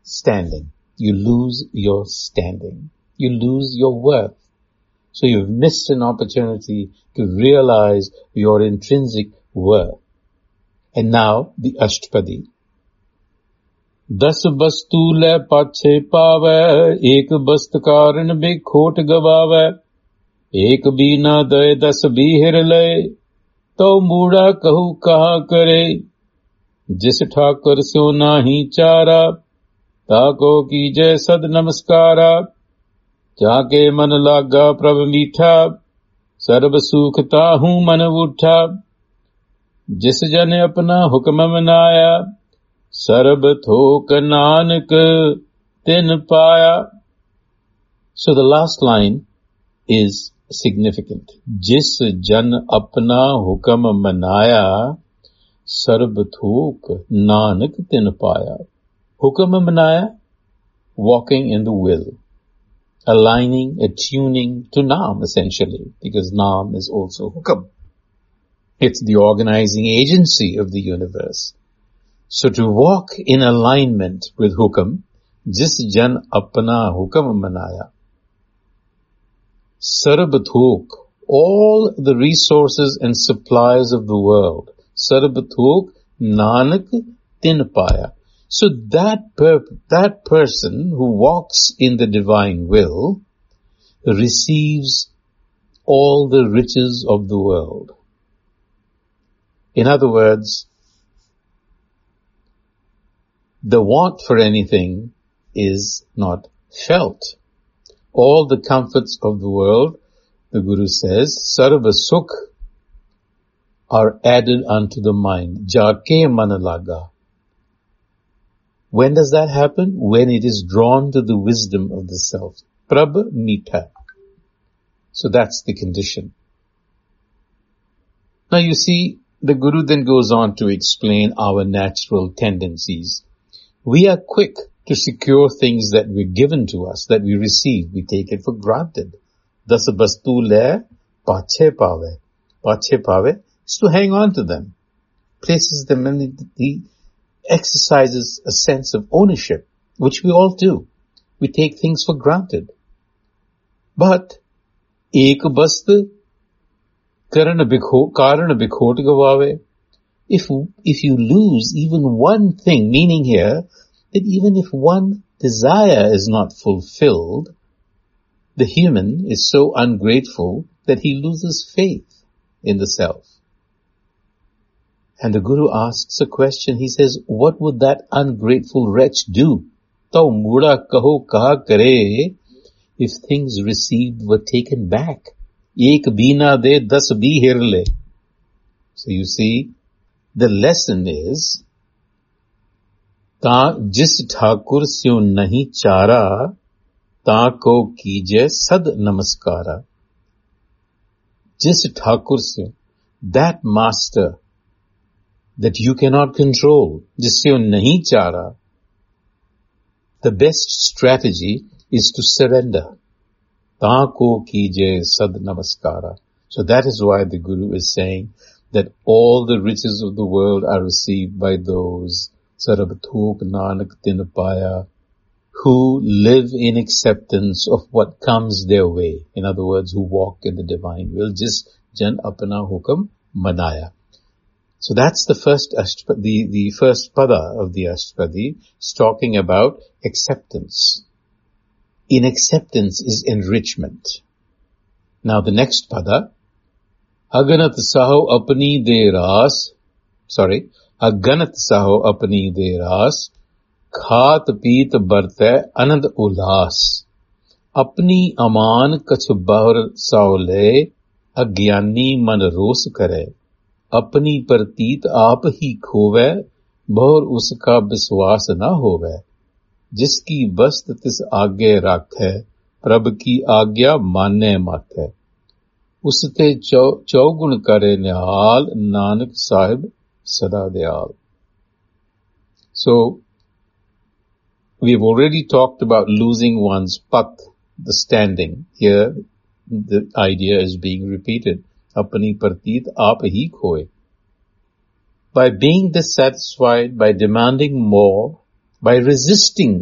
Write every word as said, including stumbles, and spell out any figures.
standing. You lose your standing. You lose your worth. So you've missed an opportunity to realize your intrinsic worth. And now the Ashtapadi. Das bastu le pache paave, ek bast karan be khot gavaave, ek bina daye das bihir le, to muda kahu kaha kare, jis thakar syo nahi chara, ताको कीजे सद नमस्कारा, जाके मन लागा प्रभ मीठा, सर्व सुख ताहू मन उठा, जिस जन अपना हुक्म मनाया, सर्व थोक नानक तिन पाया. So the last line is significant. जिस जन अपना हुक्म मनाया, सर्व थोक नानक तिन पाया. Hukam manaya, walking in the will, aligning, attuning to Naam essentially, because Naam is also Hukam. It's the organizing agency of the universe. So to walk in alignment with Hukam, jis jan apna Hukam manaya, Sarabhathok, all the resources and supplies of the world, Sarabhathok Nanak tin paya. So that per- that person who walks in the divine will receives all the riches of the world. In other words, the want for anything is not felt. All the comforts of the world, the Guru says, sarva sukh, are added unto the mind. Jaake man laga. When does that happen? When it is drawn to the wisdom of the self. Prabh meetha. So that's the condition. Now you see, the Guru then goes on to explain our natural tendencies. We are quick to secure things that were given to us, that we receive. We take it for granted. Das bastu le pache pave. Pache pave is to hang on to them. Places them in the, the exercises a sense of ownership, which we all do. We take things for granted. But, ek bast karana bikhot gavave. If, if you lose even one thing, meaning here, that even if one desire is not fulfilled, the human is so ungrateful that he loses faith in the self. And the Guru asks a question. He says, what would that ungrateful wretch do? To muda kaho kaha kare, if things received were taken back. Ek bina de das bihir le. So you see, the lesson is, ta jis thakur syo nahi chara, ta ko kije sad namaskara. Jis thakur syo, that master that you cannot control, jisyo nahi chara, the best strategy is to surrender. Ta ko kije sad namaskara. So that is why the Guru is saying that all the riches of the world are received by those Sarabhathok Nanak tin paya, who live in acceptance of what comes their way. In other words, who walk in the divine will. Jis jan apna hukam manaya. So that's the first Ashtapadi, the, the first pada of the Ashtapadi. It's talking about acceptance. In acceptance is enrichment. Now the next pada, Aganat saho apni de ras, sorry, Aganat saho apni de ras, khat peet barte anand ulas, apni aman kach bahar saule, agyani man ros kare, apni partit aap hi khove, bahar uska biswas na hove, jiski bast tis aage rakhe, prabh ki aagya manne mathe. Uste chaugun kare nihal, Nanak Sahib sada dayal. So, we have already talked about losing one's path, the standing. Here, the idea is being repeated. Apani partit aap hi khoye. By being dissatisfied, by demanding more, by resisting